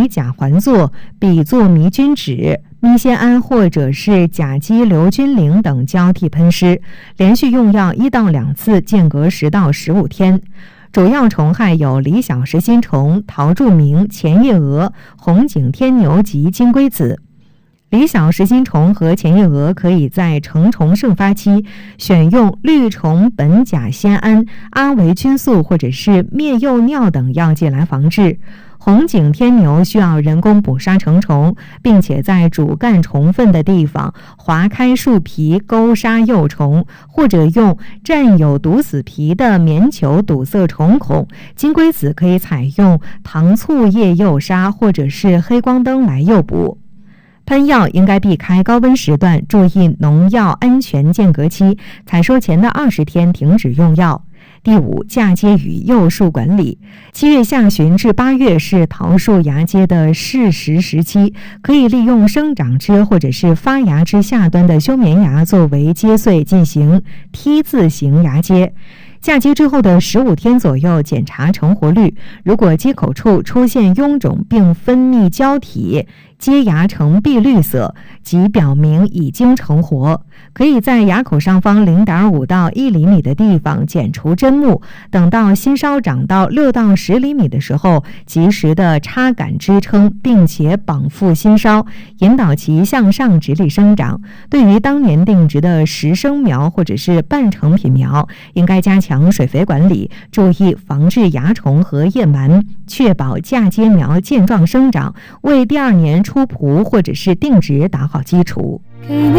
醚甲环唑、吡唑迷菌酯、咪酰胺或者是甲基硫菌灵等交替喷施，连续用药1到2次，间隔10到15天。主要虫害有离小实心虫、桃柱鸣、前叶蛾、红颈天牛及金龟子。离小实心虫和前叶蛾可以在成虫盛发期选用绿虫苯甲酰胺、阿维菌素或者是灭幼尿等药剂来防治。红颈天牛需要人工捕杀成虫，并且在主干虫粪的地方划开树皮勾杀幼虫，或者用占有毒死皮的棉球堵塞虫孔。金龟子可以采用糖醋叶诱杀或者是黑光灯来诱捕。喷药应该避开高温时段，注意农药安全间隔期，采收前的20天停止用药。第5，嫁接与幼树管理。7月下旬至8月是桃树芽接的适时时期，可以利用生长枝或者是发芽枝下端的休眠芽作为接穗进行 T 字形芽接。嫁接之后的15天左右检查成活率，如果接口处出现臃肿并分泌胶体，接芽呈碧绿色，即表明已经成活。可以在芽口上方 0.5到1厘米的地方剪除针目，等到新梢长到6到10厘米的时候，及时的插杆支撑，并且绑缚新梢，引导其向上直立生长。对于当年定植的实生苗或者是半成品苗，应该加强水肥管理，注意防治蚜虫和叶螨，确保嫁接苗健壮生长，为第2年出圃或者是定植打好基础。给你